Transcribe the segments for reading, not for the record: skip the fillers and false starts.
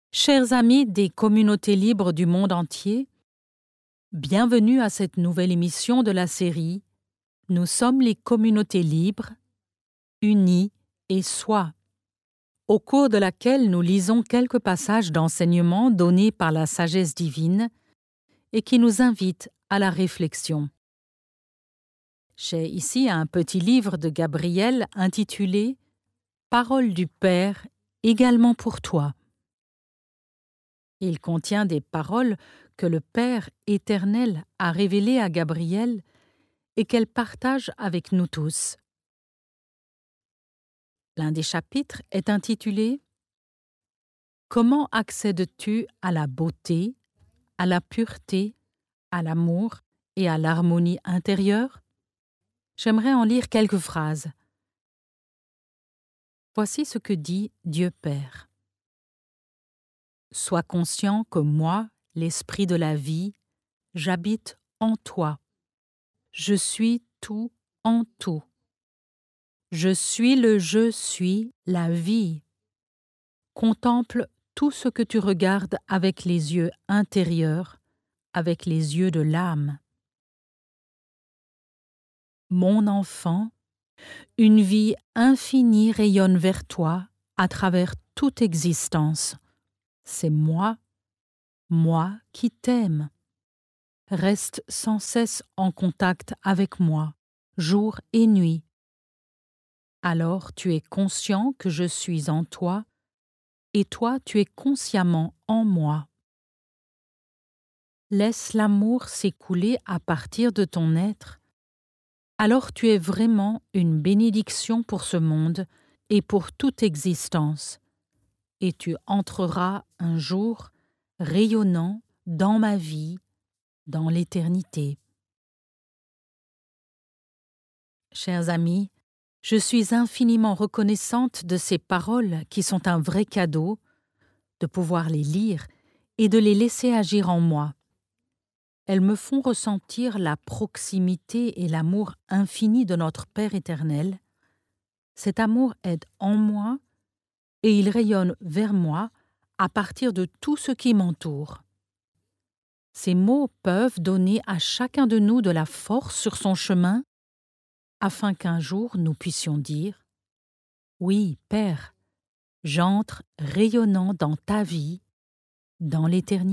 Chers amis des communautés libres du monde entier, bienvenue à cette nouvelle émission de la série « Nous sommes les communautés libres, unies et soi », au cours de laquelle nous lisons quelques passages d'enseignement donnés par la sagesse divine et qui nous invitent à la réflexion. J'ai ici un petit livre de Gabriel intitulé « Paroles du Père également pour toi ». Il contient des paroles que le Père éternel a révélées à Gabriel et qu'elle partage avec nous tous. L'un des chapitres est intitulé « Comment accèdes-tu à la beauté, à la pureté, à l'amour et à l'harmonie intérieure ?» J'aimerais en lire quelques phrases. Voici ce que dit Dieu Père. Sois conscient que moi, l'esprit de la vie, j'habite en toi. Je suis tout en tout. Je suis je suis, la vie. Contemple tout ce que tu regardes avec les yeux intérieurs, avec les yeux de l'âme. Mon enfant, une vie infinie rayonne vers toi à travers toute existence. C'est moi qui t'aime. Reste sans cesse en contact avec moi, jour et nuit. Alors tu es conscient que je suis en toi, et toi tu es consciemment en moi. Laisse l'amour s'écouler à partir de ton être, alors tu es vraiment une bénédiction pour ce monde et pour toute existence, et tu entreras un jour rayonnant dans ma vie, dans l'éternité. Chers amis, je suis infiniment reconnaissante de ces paroles qui sont un vrai cadeau, de pouvoir les lire et de les laisser agir en moi. Elles me font ressentir la proximité et l'amour infini de notre Père éternel. Cet amour est en moi et il rayonne vers moi à partir de tout ce qui m'entoure. Ces mots peuvent donner à chacun de nous de la force sur son chemin afin qu'un jour nous puissions dire « Oui, Père, j'entre rayonnant dans ta vie, dans l'éternité. »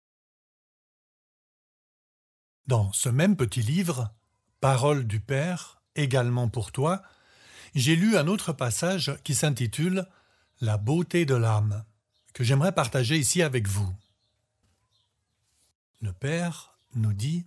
Dans ce même petit livre, « Paroles du Père, également pour toi », j'ai lu un autre passage qui s'intitule « La beauté de l'âme », que j'aimerais partager ici avec vous. Le Père nous dit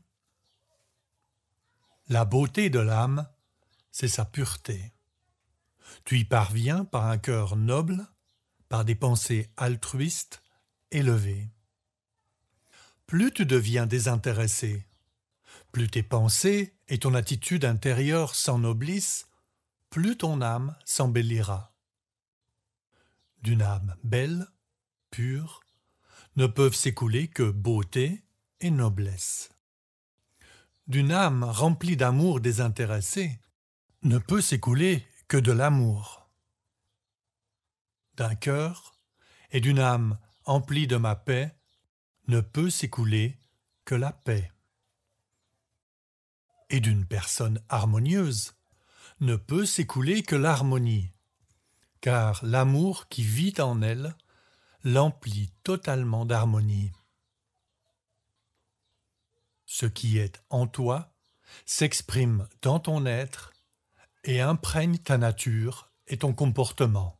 « La beauté de l'âme, c'est sa pureté. Tu y parviens par un cœur noble, par des pensées altruistes, élevées. Plus tu deviens désintéressé, plus tes pensées et ton attitude intérieure s'ennoblissent, plus ton âme s'embellira. D'une âme belle, pure, ne peuvent s'écouler que beauté et noblesse. D'une âme remplie d'amour désintéressé, ne peut s'écouler que de l'amour. D'un cœur et d'une âme emplie de ma paix, ne peut s'écouler que la paix. Et d'une personne harmonieuse, ne peut s'écouler que l'harmonie, car l'amour qui vit en elle l'emplit totalement d'harmonie. Ce qui est en toi s'exprime dans ton être et imprègne ta nature et ton comportement.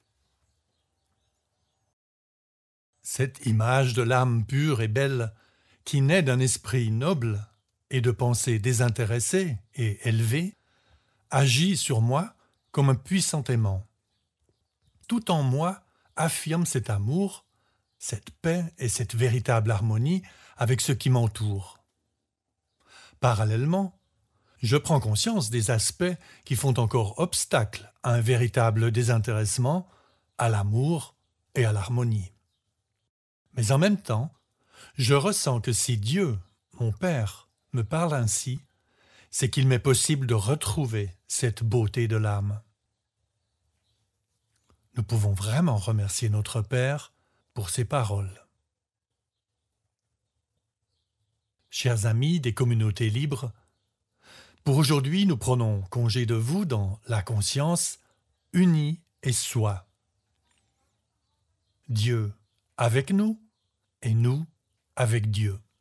Cette image de l'âme pure et belle qui naît d'un esprit noble et de pensées désintéressées et élevées agit sur moi comme un puissant aimant. Tout en moi affirme cet amour, cette paix et cette véritable harmonie avec ce qui m'entoure. Parallèlement, je prends conscience des aspects qui font encore obstacle à un véritable désintéressement, à l'amour et à l'harmonie. Mais en même temps, je ressens que si Dieu, mon Père, me parle ainsi, c'est qu'il m'est possible de retrouver cette beauté de l'âme. Nous pouvons vraiment remercier notre Père pour ces paroles. Chers amis des communautés libres, pour aujourd'hui, nous prenons congé de vous dans la conscience unie et soi. Dieu avec nous et nous avec Dieu.